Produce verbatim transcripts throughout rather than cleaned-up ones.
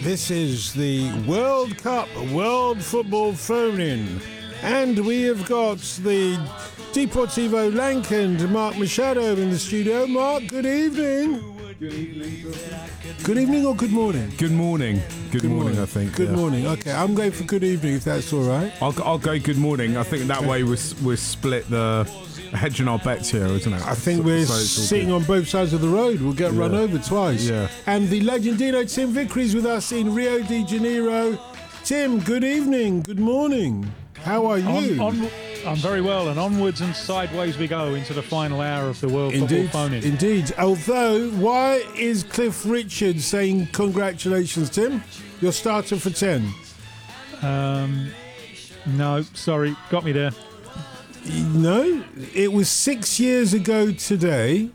This is the World Cup World Football Phone-In. And we have got the Deportivo Lankan, Mark Machado, in the studio. Mark, good evening. Good evening. Good evening or good morning? Good morning. Good, Good morning, morning, I think. Good yeah. morning. Okay, I'm going for good evening if that's all right. I'll, I'll go good morning. I think that way we're, we're split the hedging our bets here, isn't it? I think So- we're so it's all sitting good. on both sides of the road. We'll get Yeah. run over twice. Yeah. And the Legendino Tim Vickery is with us in Rio de Janeiro. Tim, good evening. Good morning. How are you? On, on, I'm very well, and onwards and sideways we go into the final hour of the World Indeed, Football Phone-In. indeed. Although, why is Cliff Richard saying congratulations, Tim? Your starter for ten. Um, no, sorry, got me there. No, it was six years ago today.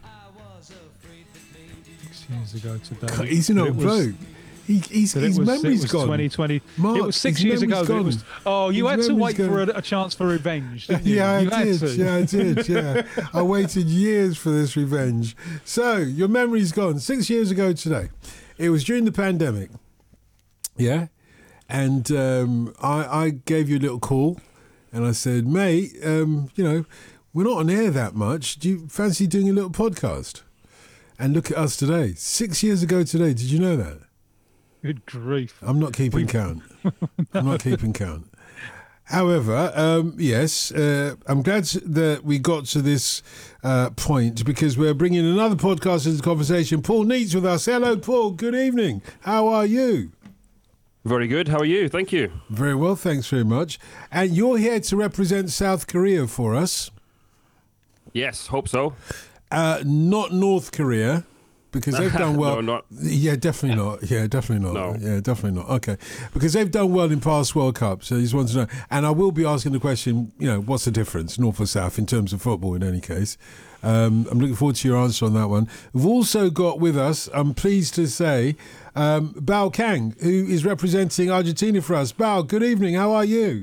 Six years ago today. He's an But old it was- bloke. He, he's, but it his was, memory's it was gone. twenty twenty. Mark, it was six his years ago. memory's That it was. gone. Oh, you His had to memory's wait for gone. a, a chance for revenge, didn't you? Yeah, you I had did. to. Yeah, I did. Yeah, I waited years for this revenge. So your memory's gone. Six years ago today, it was during the pandemic. Yeah, and um, I, I gave you a little call, and I said, "Mate, um, you know, we're not on air that much. Do you fancy doing a little podcast?" And look at us today. Six years ago today. Did you know that? Good grief. I'm not keeping count. I'm not keeping count. However, um, yes, uh, I'm glad that we got to this uh, point because we're bringing another podcast into the conversation. Paul Neitz with us. Hello, Paul. Good evening. How are you? Very good. How are you? Thank you. Very well, thanks very much. And you're here to represent South Korea for us, Yes, hope so. uh, not North Korea. Because they've done well. No, not- Yeah, definitely not. Yeah, definitely not. No. Yeah, definitely not. Okay. Because they've done well in past World Cups. So I just want to know. And I will be asking the question, you know, what's the difference, North or South, in terms of football in any case? Um, I'm looking forward to your answer on that one. We've also got with us, I'm pleased to say, um, Bao Kang, who is representing Argentina for us. Bao, good evening. How are you?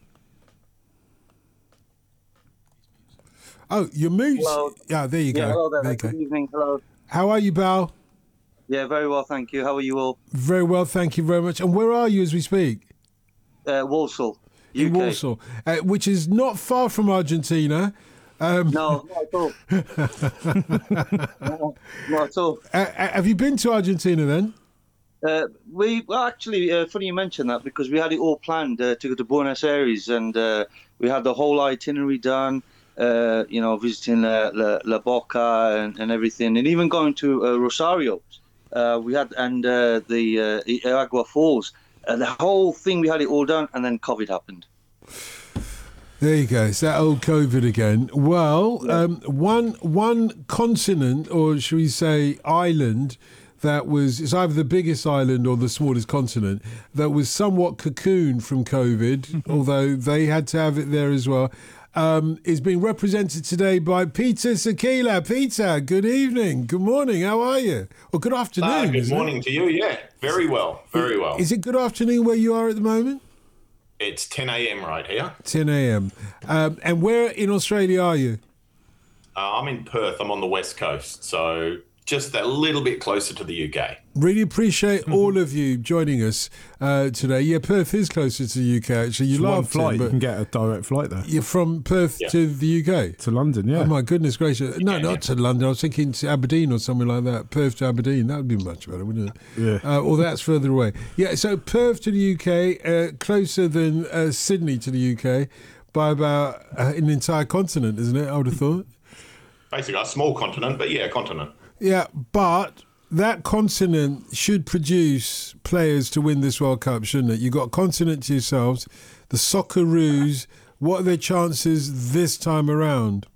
Oh, you're mute. Hello. Yeah, there you Yeah, go. hello there. There you Good go. evening. Hello. How are you, Bao? Yeah, very well, thank you. How are you all? Very well, thank you very much. And where are you as we speak? Uh, Walsall, U K. In Warsaw, uh, which is not far from Argentina. Um, No, not at all. no, not at all. uh, uh, have you been to Argentina then? Uh, we well, actually, uh, funny you mention that because we had it all planned uh, to go to Buenos Aires, and uh, we had the whole itinerary done. Uh, you know, visiting uh, La, La Boca and, and everything, and even going to uh, Rosario. Uh, we had and uh, the uh, Agua Falls. Uh, the whole thing, we had it all done, and then COVID happened. There you go. It's that old COVID again. Well, um, one one continent, or should we say island, that was, it's either the biggest island or the smallest continent, that was somewhat cocooned from COVID, although they had to have it there as well, um, is being represented today by Peter Sakila. Peter, good evening. Good morning. How are you? Or good afternoon. Ah, good isn't it? morning to you. Yeah, very well, very well. Is it good afternoon where you are at the moment? It's ten a.m. right here. ten a.m. Um, and where in Australia are you? Uh, I'm in Perth. I'm on the west coast, so just a little bit closer to the U K. Really appreciate all of you joining us uh, today. Yeah, Perth is closer to the U K, actually. You It's one laughed, flight. Tim, You but can get a direct flight there you're from Perth Yeah. to the U K? to London. Yeah. Oh, my goodness gracious. No, Yeah, not yeah. to London. I was thinking to Aberdeen or something like that. Perth to Aberdeen. That would be much better, wouldn't it? Yeah. Uh, or that's further away. Yeah, so Perth to the U K, uh, closer than uh, Sydney to the U K by about uh, an entire continent, isn't it? I would have thought. Basically, a small continent, but yeah, a continent. Yeah, but that continent should produce players to win this World Cup, shouldn't it? You've got a continent to yourselves. The Socceroos, what are their chances this time around?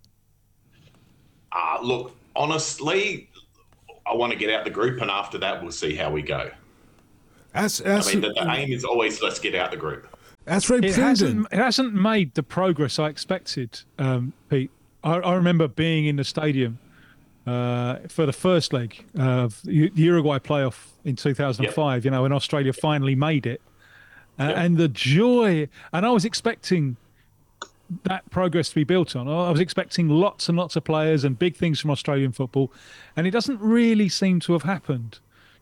Uh, look, honestly, I want to get out the group, and after that, we'll see how we go. That's that's, I mean, the, the aim is always let's get out the group. that's very It prudent. hasn't, it hasn't made the progress I expected, um, Pete. I, I remember being in the stadium uh, for the first leg of the Uruguay playoff in two thousand five, you know, when Australia finally made it. Uh, Yep. And the joy, and I was expecting that progress to be built on. I was expecting lots and lots of players and big things from Australian football, and it doesn't really seem to have happened.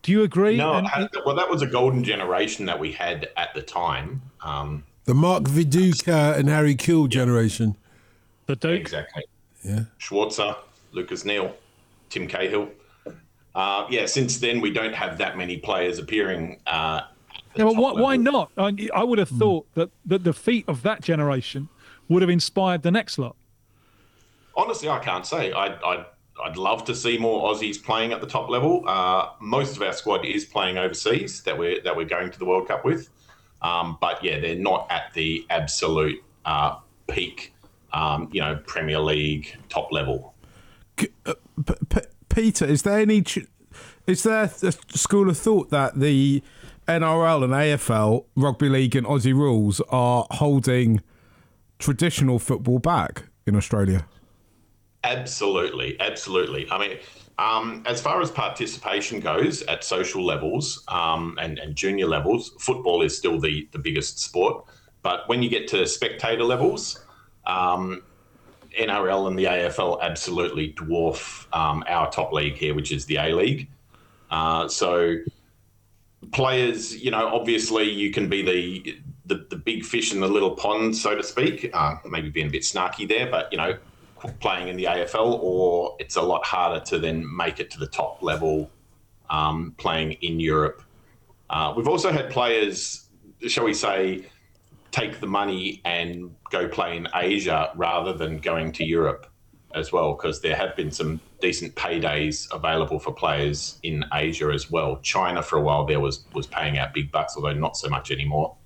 Do you agree? No, And- I- well, that was a golden generation that we had at the time. Um, The Mark Viduka and Harry Kill generation. the Duke. exactly. Yeah. Schwarzer, Lucas Neal, Tim Cahill. Uh, yeah, since then we don't have that many players appearing. Uh, Yeah, but why, top why level. not? I, I would have thought that, that the feat of that generation would have inspired the next lot. Honestly, I can't say. I'd, I'd, I'd love to see more Aussies playing at the top level. Uh, most of our squad is playing overseas that we're that we're going to the World Cup with, um, but yeah, they're not at the absolute uh, peak. Um, you know, Premier League top level. P- P- Peter, is there any ch- is there a school of thought that the N R L and A F L, rugby league and Aussie rules are holding traditional football back in Australia? Absolutely, absolutely. I mean, um, as far as participation goes at social levels um, and, and junior levels, football is still the, the biggest sport. But when you get to spectator levels, um, N R L and the A F L absolutely dwarf um, our top league here, which is the A-League. Uh, so players, you know, obviously you can be the, the, the big fish in the little pond, so to speak, uh, maybe being a bit snarky there, but, you know, playing in the A F L, or it's a lot harder to then make it to the top level um, playing in Europe. Uh, we've also had players, shall we say, take the money and go play in Asia rather than going to Europe as well, because there have been some decent paydays available for players in Asia as well. China for a while there was was paying out big bucks, although not so much anymore.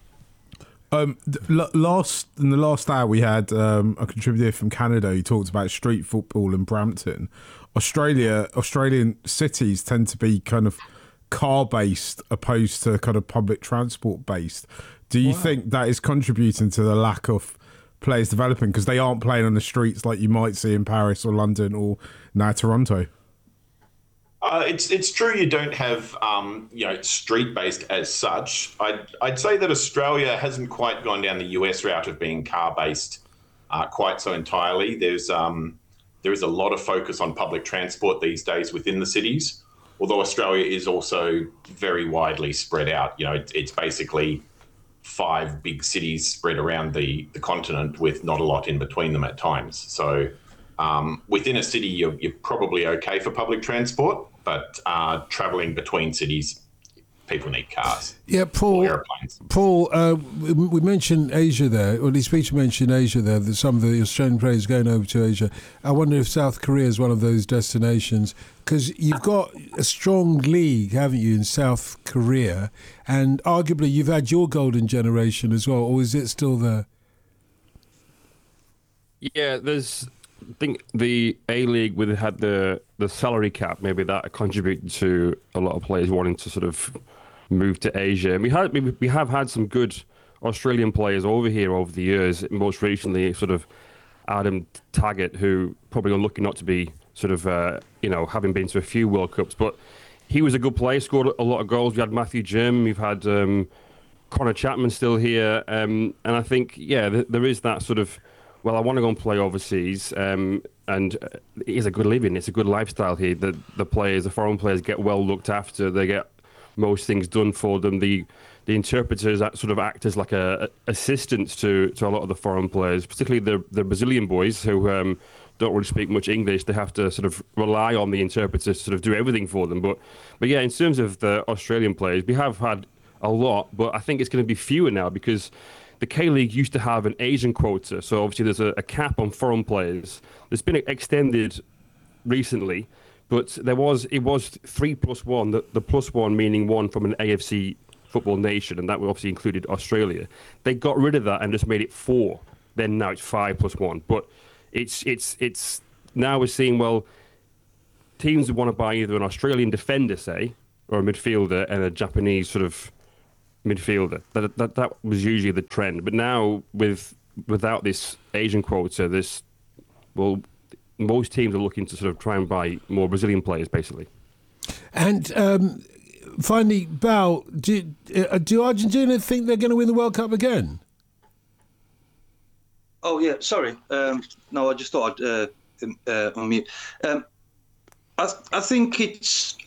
Um, l- last in the last hour, we had um, a contributor from Canada who talked about street football in Brampton. Australia, Australian cities tend to be kind of car based opposed to kind of public transport based. Do you wow. think that is contributing to the lack of players developing because they aren't playing on the streets like you might see in Paris or London or now Toronto? Uh, it's it's true you don't have um, you know street based as such. I'd I'd say that Australia hasn't quite gone down the U S route of being car based uh, quite so entirely. There's um, there is a lot of focus on public transport these days within the cities. Although Australia is also very widely spread out. You know, it, it's basically five big cities spread around the the continent with not a lot in between them at times. So um, within a city, you're, you're probably okay for public transport. But uh, travelling between cities, people need cars. Yeah, Paul. Airplanes. Paul, uh, we, we mentioned Asia there, or at least Peter mentioned Asia there. That some of the Australian players going over to Asia. I wonder if South Korea is one of those destinations because you've got a strong league, haven't you, in South Korea, and arguably you've had your golden generation as well, or is it still there? Yeah, there's. I think the A-League would have had the, the salary cap, maybe that contributed to a lot of players wanting to sort of move to Asia. And we had we, we have had some good Australian players over here over the years. Most recently, sort of Adam Taggart, who probably unlucky not to be sort of uh, you know having been to a few World Cups, but he was a good player, scored a lot of goals. We had Matthew Jim, we've had um, Connor Chapman still here, um, and I think yeah, th- there is that sort of. Well, I want to go and play overseas, um, and it is a good living. It's a good lifestyle here. The the players, the foreign players, get well looked after. They get most things done for them. The the interpreters sort of act as like a, a assistants to, to a lot of the foreign players, particularly the the Brazilian boys who um, don't really speak much English. They have to sort of rely on the interpreters to sort of do everything for them. But but yeah, in terms of the Australian players, we have had a lot, but I think it's going to be fewer now because the K-League used to have an Asian quota, so obviously there's a, a cap on foreign players. It's been extended recently, but there was it was three plus one, the, the plus one meaning one from an A F C football nation, and that obviously included Australia. They got rid of that and just made it four. Then now it's five plus one. But it's it's it's now we're seeing, well, teams want to buy either an Australian defender, say, or a midfielder, and a Japanese sort of midfielder. That, that that was usually the trend, but now with without this Asian quota, this well, most teams are looking to sort of try and buy more Brazilian players, basically. And um, finally, Bal, do uh, do Argentina think they're going to win the World Cup again? Oh yeah, sorry. Um, no, I just thought I'd uh, uh, unmute. Um, I, I think it's